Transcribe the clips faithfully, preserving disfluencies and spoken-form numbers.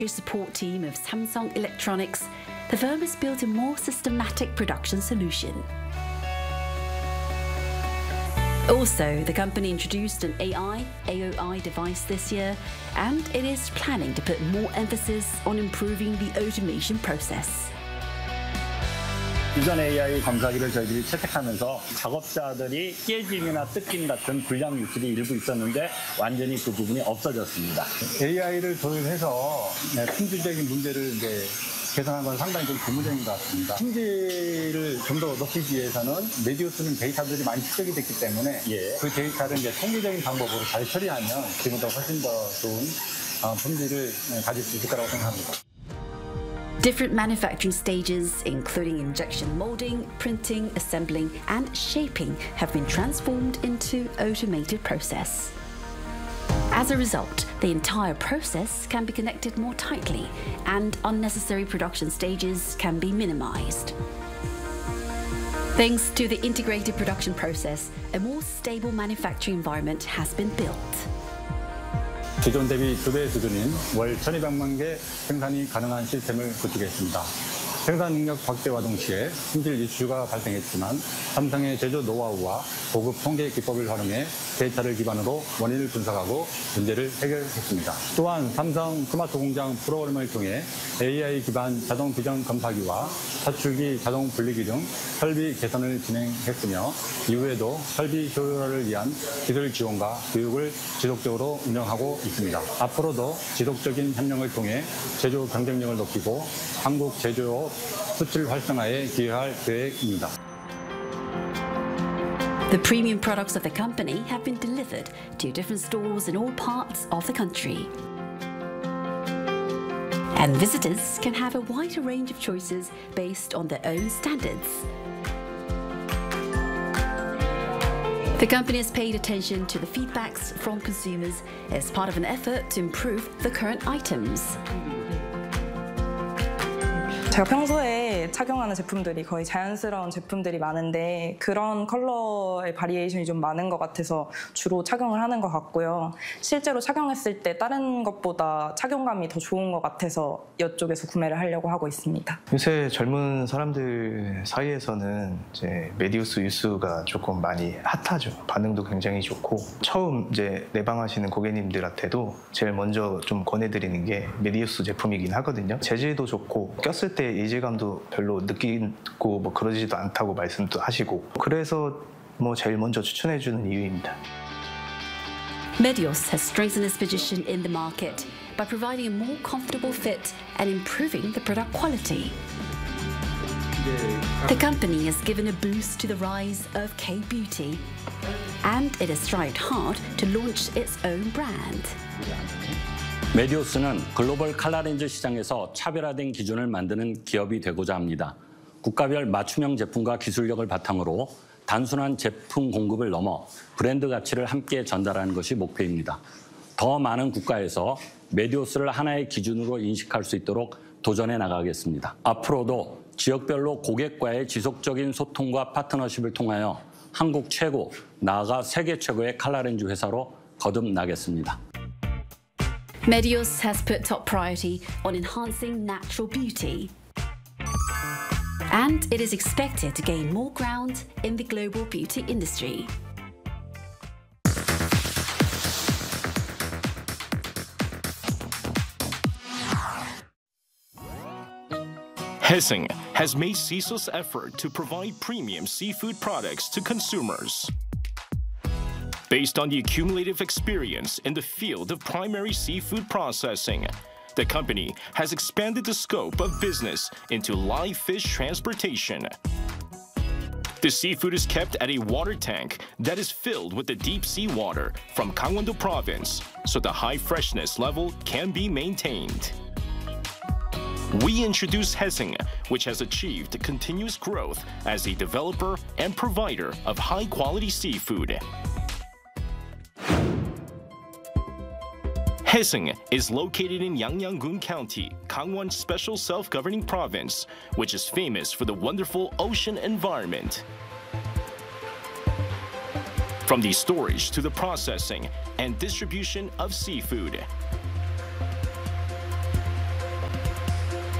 support team of Samsung Electronics, the firm has built a more systematic production solution. Also, the company introduced an A I, A O I device this year, and it is planning to put more emphasis on improving the automation process. 유전 에이아이 검사기를 저희들이 채택하면서 작업자들이 깨짐이나 뜯김 같은 불량 유출이 일부 있었는데 완전히 그 부분이 없어졌습니다. 에이아이를 도입해서 품질적인 문제를 이제 개선한 건 상당히 좀 고무적인 것 같습니다. 품질을 좀 더 높이기 위해서는 메디우스는 데이터들이 많이 축적이 됐기 때문에 예. 그 데이터를 이제 통계적인 방법으로 잘 처리하면 지금보다 훨씬 더 좋은 품질을 가질 수 있을 거라고 생각합니다. Different manufacturing stages, including injection molding, printing, assembling, and shaping, have been transformed into automated process. As a result, the entire process can be connected more tightly, and unnecessary production stages can be minimized. Thanks to the integrated production process, a more stable manufacturing environment has been built. 기존 대비 두 배 수준인 월 천이백만 개 생산이 가능한 시스템을 구축했습니다. 생산 능력 확대와 동시에 품질 이슈가 발생했지만 삼성의 제조 노하우와 고급 통계 기법을 활용해 데이터를 기반으로 원인을 분석하고 문제를 해결했습니다. 또한 삼성 스마트 공장 프로그램을 통해 에이아이 기반 자동 비전 검사기와 사출기 자동 분리기 등 설비 개선을 진행했으며 이후에도 설비 효율화를 위한 기술 지원과 교육을 지속적으로 운영하고 있습니다. 앞으로도 지속적인 협력을 통해 제조 경쟁력을 높이고 한국 제조업 수출 활성화에 기여할 계획입니다. The premium products of the company have been delivered to different stores in all parts of the country. And visitors can have a wider range of choices based on their own standards. The company has paid attention to the feedbacks from consumers as part of an effort to improve the current items. 제가 평소에 착용하는 제품들이 거의 자연스러운 제품들이 많은데 그런 컬러의 바리에이션이 좀 많은 것 같아서 주로 착용을 하는 것 같고요. 실제로 착용했을 때 다른 것보다 착용감이 더 좋은 것 같아서 이쪽에서 구매를 하려고 하고 있습니다. 요새 젊은 사람들 사이에서는 이제 메디우스 유스가 조금 많이 핫하죠. 반응도 굉장히 좋고 처음 이제 내방하시는 고객님들한테도 제일 먼저 좀 권해드리는 게 메디우스 제품이긴 하거든요. 재질도 좋고 꼈을 때 이질감도 별로 느끼고 뭐 그러지도 않다고 말씀도 하시고 그래서 뭐 제일 먼저 추천해주는 이유입니다. Medios has strengthened its position in the market by providing a more comfortable fit and improving the product quality. The company has given a boost to the rise of K-beauty, and it has strived hard to launch its own brand. 메디우스는 글로벌 칼라렌즈 시장에서 차별화된 기준을 만드는 기업이 되고자 합니다. 국가별 맞춤형 제품과 기술력을 바탕으로 단순한 제품 공급을 넘어 브랜드 가치를 함께 전달하는 것이 목표입니다. 더 많은 국가에서 메디우스를 하나의 기준으로 인식할 수 있도록 도전해 나가겠습니다. 앞으로도 지역별로 고객과의 지속적인 소통과 파트너십을 통하여 한국 최고, 나아가 세계 최고의 칼라렌즈 회사로 거듭나겠습니다. Medios has put top priority on enhancing natural beauty, and it is expected to gain more ground in the global beauty industry. Hessing has made ceaseless effort to provide premium seafood products to consumers. Based on the accumulative experience in the field of primary seafood processing, the company has expanded the scope of business into live fish transportation. The seafood is kept at a water tank that is filled with the deep sea water from Gangwon-do province, so the high freshness level can be maintained. We introduce Hessing, which has achieved continuous growth as a developer and provider of high-quality seafood. Hessing is located in Yangnam-gun County, Gangwon Special Self-Governing Province, which is famous for the wonderful ocean environment. From the storage to the processing and distribution of seafood,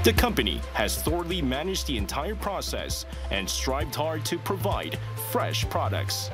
The company has thoroughly managed the entire process and strived hard to provide fresh products.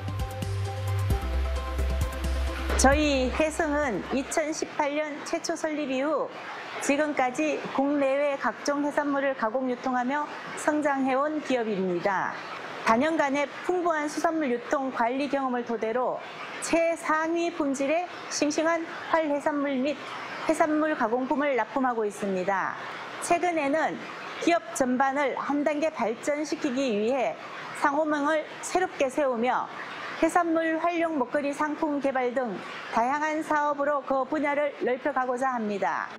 저희 해승은 이천십팔 년 최초 설립 이후 지금까지 국내외 각종 해산물을 가공 유통하며 성장해온 기업입니다. 다년간의 풍부한 수산물 유통 관리 경험을 토대로 최상위 품질의 싱싱한 활해산물 및 해산물 가공품을 납품하고 있습니다. 최근에는 기업 전반을 한 단계 발전시키기 위해 상호명을 새롭게 세우며 해산물 활용 먹거리 상품 개발 등 다양한 사업으로 그 분야를 넓혀가고자 합니다.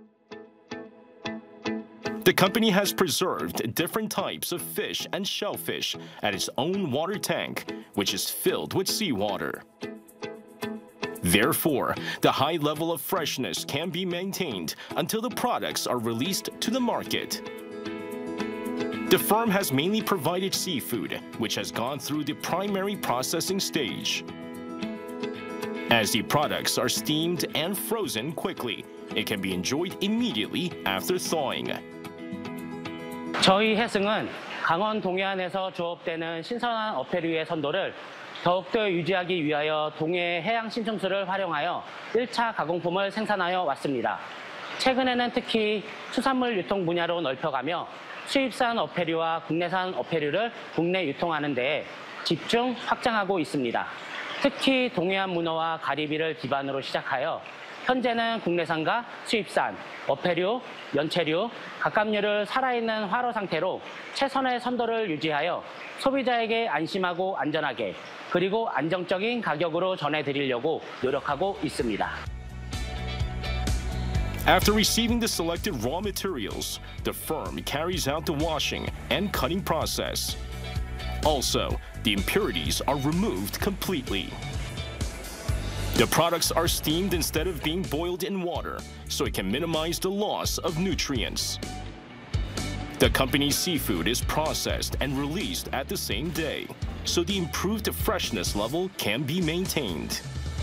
The company has preserved different types of fish and shellfish at its own water tank, which is filled with seawater. Therefore, the high level of freshness can be maintained until the products are released to the market. The firm has mainly provided seafood, which has gone through the primary processing stage. As the products are steamed and frozen quickly, it can be enjoyed immediately after thawing. 저희 해승은 강원 동해안에서 조업되는 신선한 어패류의 선도를 더욱더 유지하기 위하여 동해 해양 심층수를 활용하여 일 차 가공품을 생산하여 왔습니다. 최근에는 특히 수산물 유통 분야로 넓혀가며 수입산 어패류와 국내산 어패류를 국내 유통하는 데에 집중 확장하고 있습니다. 특히 동해안 문어와 가리비를 기반으로 시작하여 현재는 국내산과 수입산, 어패류, 연체류, 갑각류를 살아있는 활어 상태로 최선의 선도를 유지하여 소비자에게 안심하고 안전하게 그리고 안정적인 가격으로 전해드리려고 노력하고 있습니다. After receiving the selected raw materials, the firm carries out the washing and cutting process. Also, the impurities are removed completely. The products are steamed instead of being boiled in water, so it can minimize the loss of nutrients. The company's seafood is processed and released at the same day, so the improved freshness level can be maintained.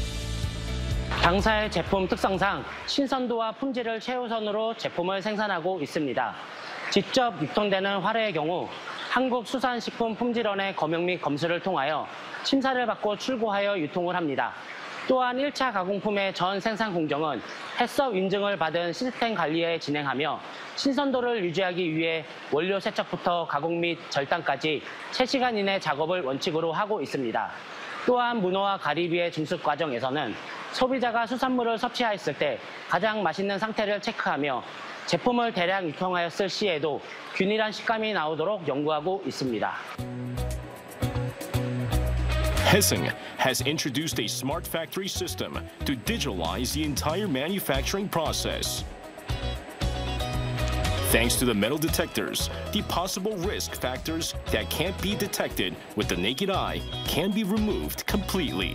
당사의 제품 특성상 신선도와 품질을 최우선으로 제품을 생산하고 있습니다. 직접 유통되는 활어의 경우 한국수산식품품질원의 검역 및 검수를 통하여 심사를 받고 출고하여 유통을 합니다. 또한 일 차 가공품의 전 생산 공정은 해썹 인증을 받은 시스템 관리에 진행하며 신선도를 유지하기 위해 원료 세척부터 가공 및 절단까지 세 시간 이내 작업을 원칙으로 하고 있습니다. 또한 문어와 가리비의 증습 과정에서는 소비자가 수산물을 섭취하였을 때 가장 맛있는 상태를 체크하며 제품을 대량 유통하였을 시에도 균일한 식감이 나오도록 연구하고 있습니다. Hessing has introduced a smart factory system to digitalize the entire manufacturing process. Thanks to the metal detectors, the possible risk factors that can't be detected with the naked eye can be removed completely.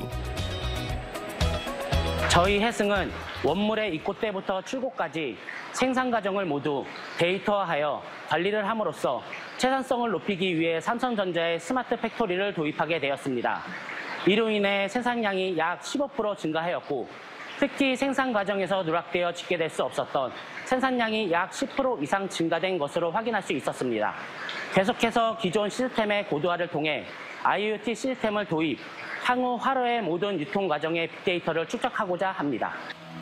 저희 해승은 원물의 입고 때부터 출고까지 생산 과정을 모두 데이터화하여 관리를 함으로써 생산성을 높이기 위해 삼성전자의 스마트 팩토리를 도입하게 되었습니다. 이로 인해 생산량이 약 십오 퍼센트 증가하였고 특히 생산 과정에서 누락되어 집계될 수 없었던 생산량이 약 십 퍼센트 이상 증가된 것으로 확인할 수 있었습니다. 계속해서 기존 시스템의 고도화를 통해 아이오티 시스템을 도입, 향후 활어의 모든 유통 과정의 빅데이터를 축적하고자 합니다.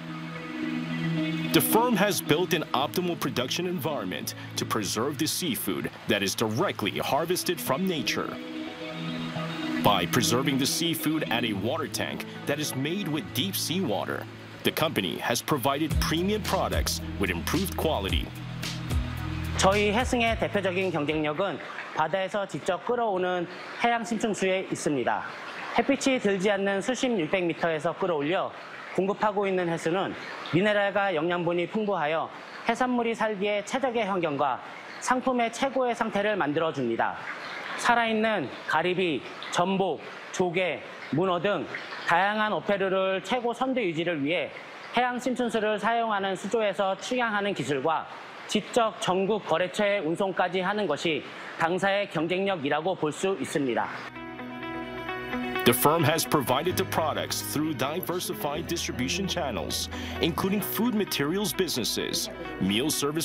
The firm has built an optimal production environment to preserve the seafood that is directly harvested from nature. By preserving the seafood at a water tank that is made with deep sea water, the company has provided premium products with improved quality. 저희 해승의 대표적인 경쟁력은 바다에서 직접 끌어오는 해양 심층수에 있습니다. 햇빛이 들지 않는 수심 육백 미터에서 끌어올려 공급하고 있는 해수는 미네랄과 영양분이 풍부하여 해산물이 살기에 최적의 환경과 상품의 최고의 상태를 만들어줍니다. 살아있는 가리비, 전복, 조개, 문어 등 다양한 어패류를 최고 선도 유지를 위해 해양 심층수를 사용하는 수조에서 출항하는 기술과 직접 전국 거래처에 운송까지 하는 것이 당사의 경쟁력이라고 볼 수 있습니다. The firm has provided the products through diversified distribution channels, including food materials businesses, meal service